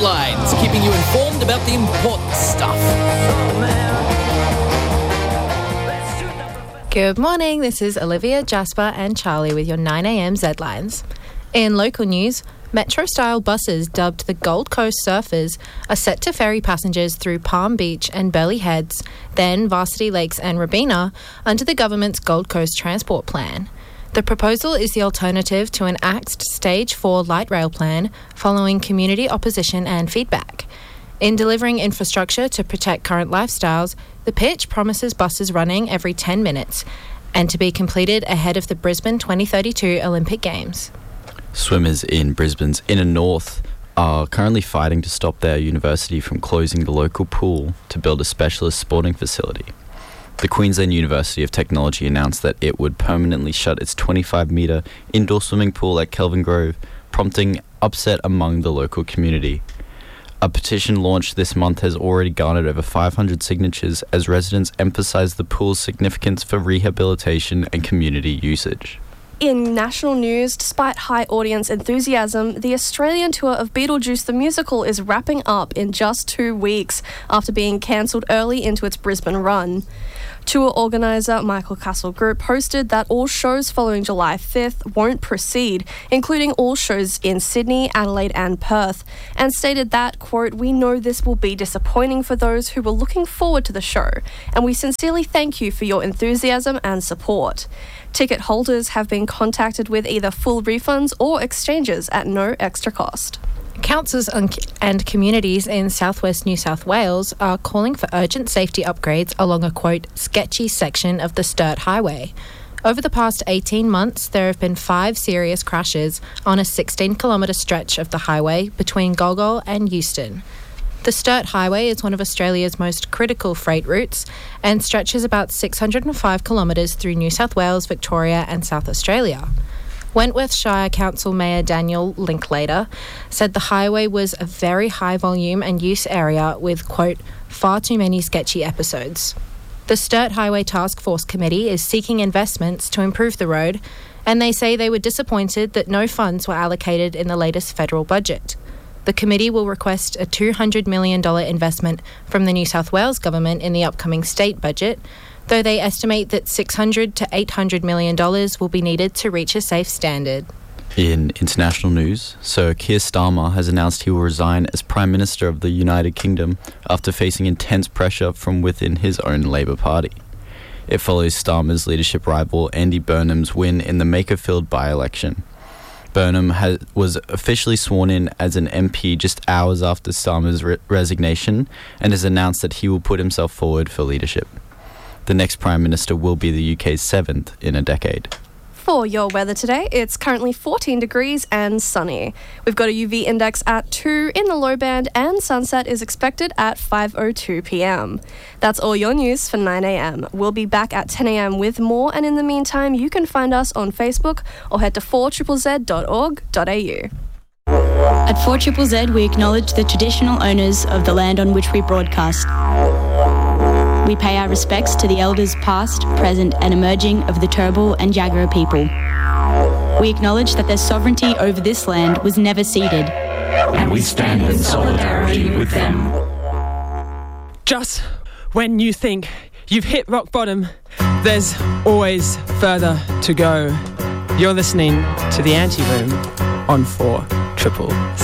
Headlines, keeping you informed about the important stuff. Good morning, this is Olivia, Jasper and Charlie with your 9am Zlines. In local news, Metro-style buses dubbed the Gold Coast Surfers are set to ferry passengers through Palm Beach and Burleigh Heads, then Varsity Lakes and Robina, under the government's Gold Coast Transport Plan. The proposal is the alternative to an axed Stage 4 light rail plan following community opposition and feedback. In delivering infrastructure to protect current lifestyles, the pitch promises buses running every 10 minutes and to be completed ahead of the Brisbane 2032 Olympic Games. Swimmers in Brisbane's inner north are currently fighting to stop their university from closing the local pool to build a specialist sporting facility. The Queensland University of Technology announced that it would permanently shut its 25-metre indoor swimming pool at Kelvin Grove, prompting upset among the local community. A petition launched this month has already garnered over 500 signatures as residents emphasise the pool's significance for rehabilitation and community usage. In national news, despite high audience enthusiasm, the Australian tour of Beetlejuice the Musical is wrapping up in just 2 weeks after being cancelled early into its Brisbane run. Tour organiser Michael Castle Group posted that all shows following July 5th won't proceed, including all shows in Sydney, Adelaide and Perth, and stated that, quote, "We know this will be disappointing for those who were looking forward to the show, and we sincerely thank you for your enthusiasm and support." Ticket holders have been contacted with either full refunds or exchanges at no extra cost. Councils and communities in southwest New South Wales are calling for urgent safety upgrades along a, quote, sketchy section of the Sturt Highway. Over the past 18 months, there have been 5 serious crashes on a 16-kilometre stretch of the highway between Golgol and Euston. The Sturt Highway is one of Australia's most critical freight routes and stretches about 605 kilometres through New South Wales, Victoria and South Australia. Wentworth Shire Council Mayor Daniel Linklater said the highway was a very high volume and use area with, quote, far too many sketchy episodes. The Sturt Highway Task Force Committee is seeking investments to improve the road, and they say they were disappointed that no funds were allocated in the latest federal budget. The committee will request a $200 million investment from the New South Wales government in the upcoming state budget, though they estimate that $600 to $800 million will be needed to reach a safe standard. In international news, Sir Keir Starmer has announced he will resign as Prime Minister of the United Kingdom after facing intense pressure from within his own Labour Party. It follows Starmer's leadership rival Andy Burnham's win in the Makerfield by-election. Burnham was officially sworn in as an MP just hours after Starmer's resignation and has announced that he will put himself forward for leadership. The next Prime Minister will be the UK's 7th in a decade. For your weather today, it's currently 14 degrees and sunny. We've got a UV index at 2 in the low band and sunset is expected at 5:02 p.m. That's all your news for 9am. We'll be back at 10 a.m. with more, and in the meantime, you can find us on Facebook or head to 4ZZZ.org.au. At 4ZZZ, we acknowledge the traditional owners of the land on which we broadcast. We pay our respects to the elders past, present and emerging of the Turrbal and Jagera people. We acknowledge that their sovereignty over this land was never ceded. And we stand in solidarity with them. Just when you think you've hit rock bottom, there's always further to go. You're listening to The Anteroom on 4ZZZ.